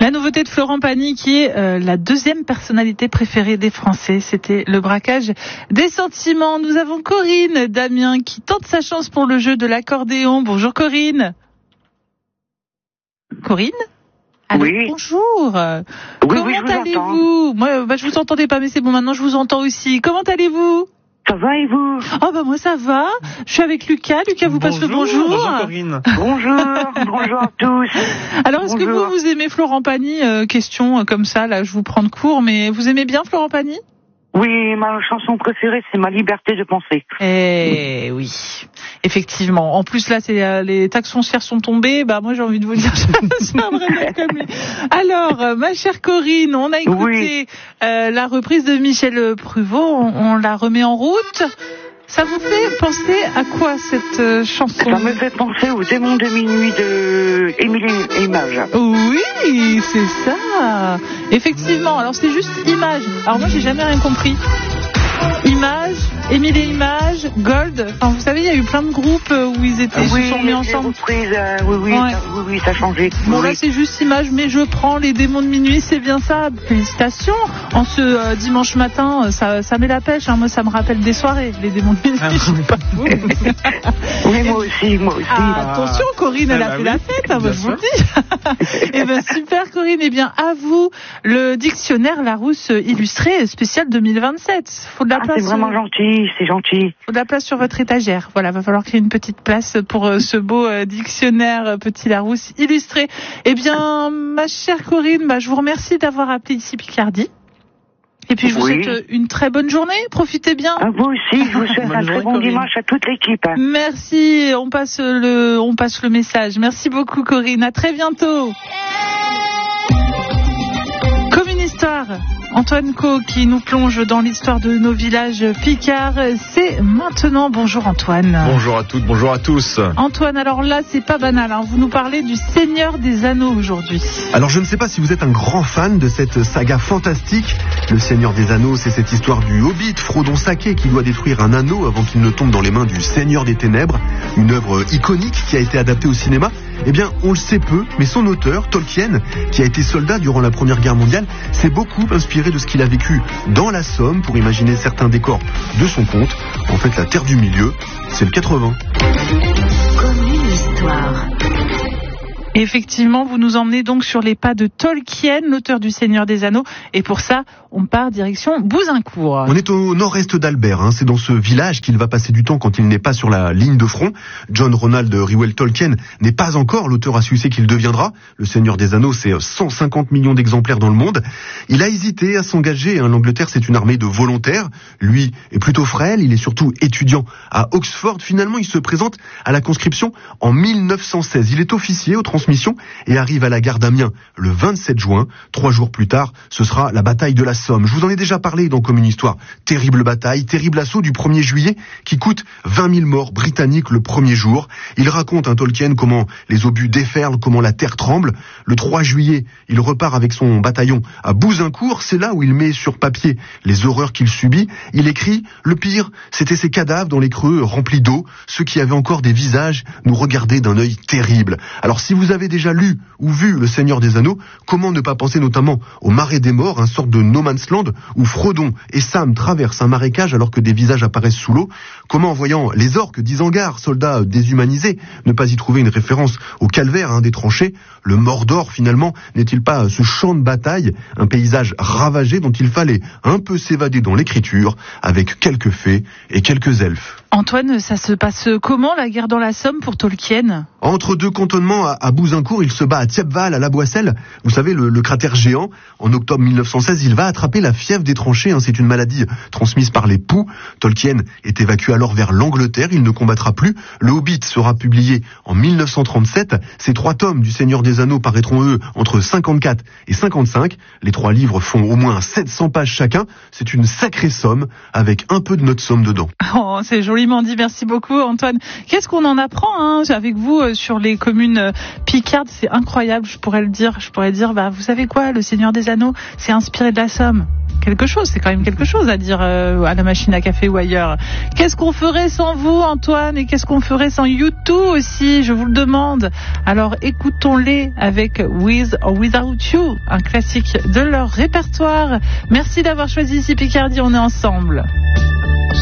La nouveauté de Florent Pagny qui est la deuxième personnalité préférée des Français, c'était le braquage des sentiments. Nous avons Corinne d'Amiens qui tente sa chance pour le jeu de l'accordéon. Bonjour Corinne. Corinne ? Allô, oui. Bonjour. Comment allez-vous ? Moi, je vous entendais pas, mais c'est bon, maintenant je vous entends aussi. Comment allez-vous ? Ça va et vous ? Oh bah moi ça va. Je suis avec Lucas. Lucas vous passe le bonjour. Bonjour Corinne. Bonjour à tous. Alors est-ce que vous aimez Florent Pagny ? Question comme ça, là je vous prends de court, mais vous aimez bien Florent Pagny ? Oui, ma chanson préférée c'est Ma liberté de penser. Eh oui, effectivement. En plus là, c'est les taxes foncières sont tombées. Bah moi j'ai envie de vous dire, j'aimerais bien comme lui. Alors, ma chère Corinne, on a écouté la reprise de Michel Pruvot. On la remet en route. Ça vous fait penser à quoi cette chanson ? Ça me fait penser aux démons de minuit de Émilie et Images. Oui, c'est ça. Effectivement. Alors c'est juste Image. Alors moi j'ai jamais rien compris. Image, Émilie et Images, Gold. Enfin vous savez il y a eu plein de groupes où ils étaient se sont mis ensemble. Oui, ça a changé. Bon là c'est juste Image, mais je prends les démons de minuit, c'est bien ça. Félicitations. En ce dimanche matin, ça met la pêche. Hein. Moi ça me rappelle des soirées, les démons de minuit. Je sais pas vous. Oui, moi aussi. Ah, attention, Corinne, elle a fait la fête, hein, moi, je vous le dis. Eh ben super, Corinne. Eh bien, à vous le dictionnaire Larousse illustré spécial 2027. Faut de la place. C'est vraiment gentil, c'est gentil. Faut de la place sur votre étagère. Voilà, va falloir créer une petite place pour ce beau dictionnaire petit Larousse illustré. Eh bien, ma chère Corinne, je vous remercie d'avoir appelé ici Picardie. Et puis je vous souhaite une très bonne journée, profitez bien. À vous aussi, je vous souhaite un très bon dimanche à toute l'équipe. Merci, on passe le message. Merci beaucoup Corinne, à très bientôt. Comme une histoire, Antoine Co qui nous plonge dans l'histoire de nos villages picards, c'est maintenant. Bonjour Antoine. Bonjour à toutes, bonjour à tous. Antoine, alors là c'est pas banal, hein. Vous nous parlez du Seigneur des Anneaux aujourd'hui. Alors je ne sais pas si vous êtes un grand fan de cette saga fantastique. Le Seigneur des Anneaux, c'est cette histoire du Hobbit, Frodon Sacqué, qui doit détruire un anneau avant qu'il ne tombe dans les mains du Seigneur des Ténèbres. Une œuvre iconique qui a été adaptée au cinéma. Eh bien, on le sait peu, mais son auteur, Tolkien, qui a été soldat durant la Première Guerre mondiale, s'est beaucoup inspiré de ce qu'il a vécu dans la Somme pour imaginer certains décors de son conte. En fait, la Terre du Milieu, c'est le 80. Comme une histoire. Effectivement, vous nous emmenez donc sur les pas de Tolkien, l'auteur du Seigneur des Anneaux. Et pour ça, on part direction Bouzincourt. On est au nord-est d'Albert. C'est dans ce village qu'il va passer du temps quand il n'est pas sur la ligne de front. John Ronald Reuel Tolkien n'est pas encore l'auteur à succès qu'il deviendra. Le Seigneur des Anneaux, c'est 150 millions d'exemplaires dans le monde. Il a hésité à s'engager. L'Angleterre, c'est une armée de volontaires. Lui est plutôt frêle. Il est surtout étudiant à Oxford. Finalement, il se présente à la conscription en 1916. Il est officier aux transmissions et arrive à la gare d'Amiens le 27 juin. 3 jours plus tard, ce sera la bataille de la Somme. Je vous en ai déjà parlé dans Comme une histoire. Terrible bataille, terrible assaut du 1er juillet qui coûte 20 000 morts britanniques le premier jour. Il raconte, Tolkien, comment les obus déferlent, comment la terre tremble. Le 3 juillet, il repart avec son bataillon à Bouzincourt. C'est là où il met sur papier les horreurs qu'il subit. Il écrit « Le pire, c'était ces cadavres dans les creux remplis d'eau. Ceux qui avaient encore des visages nous regardaient d'un œil terrible. » Alors si vous avez déjà lu ou vu Le Seigneur des Anneaux, comment ne pas penser notamment au Marais des Morts, une sorte de no man's land où Frodon et Sam traversent un marécage alors que des visages apparaissent sous l'eau. Comment, en voyant les orques d'Isengard, soldats déshumanisés, ne pas y trouver une référence au calvaire des tranchées. Le Mordor, finalement, n'est-il pas ce champ de bataille, un paysage ravagé dont il fallait un peu s'évader dans l'écriture, avec quelques fées et quelques elfes. Antoine, ça se passe comment la guerre dans la Somme pour Tolkien ? Entre deux cantonnements à Bouzincourt, il se bat à Thiepval, à La Boisselle. Vous savez, le cratère géant. En octobre 1916, il va attraper la fièvre des tranchées. C'est une maladie transmise par les poux. Tolkien est évacué alors vers l'Angleterre. Il ne combattra plus. Le Hobbit sera publié en 1937. Ces 3 tomes du Seigneur des Anneaux paraîtront, eux, entre 54 et 55. Les 3 livres font au moins 700 pages chacun. C'est une sacrée somme, avec un peu de notre somme dedans. Oh, c'est joli. joliment dit. Merci beaucoup, Antoine. Qu'est-ce qu'on en apprend avec vous sur les communes picardes? C'est incroyable, je pourrais dire, vous savez quoi, le Seigneur des Anneaux, c'est inspiré de la Somme. C'est quand même quelque chose à dire à la machine à café ou ailleurs. Qu'est-ce qu'on ferait sans vous, Antoine, et qu'est-ce qu'on ferait sans U2 aussi, je vous le demande. Alors écoutons-les avec With or Without You, un classique de leur répertoire. Merci d'avoir choisi ici Picardie, on est ensemble.